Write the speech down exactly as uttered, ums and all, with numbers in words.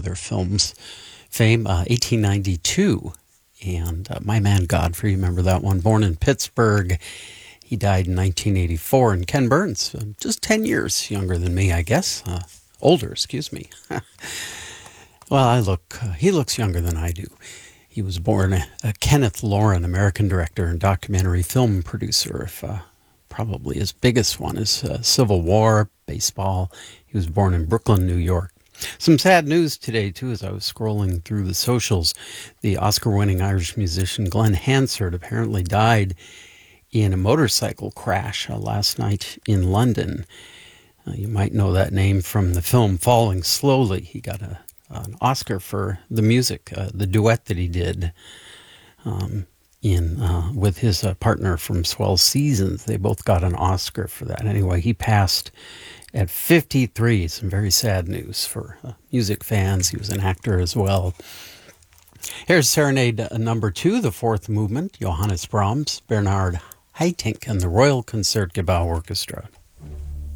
their films fame, uh, eighteen ninety-two. And uh, My Man Godfrey, remember that one? Born in Pittsburgh. He died in nineteen eighty-four. And Ken Burns, uh, just ten years younger than me, I guess. Uh, older, excuse me. Well, I look, uh, he looks younger than I do. He was born uh, Kenneth Loren, American director and documentary film producer. If, uh, probably his biggest one is uh, Civil War, baseball. He was born in Brooklyn, New York. Some sad news today, too, as I was scrolling through the socials. The Oscar-winning Irish musician Glenn Hansard apparently died in a motorcycle crash uh, last night in London. Uh, you might know that name from the film Falling Slowly. He got a, an Oscar for the music, uh, the duet that he did um, in uh, with his uh, partner from Swell Seasons. They both got an Oscar for that. Anyway, he passed at fifty-three. Some very sad news for uh, music fans. He was an actor as well. Here's Serenade uh, number two, the fourth movement, Johannes Brahms, Bernard Haitink, and the Royal Concertgebouw Orchestra.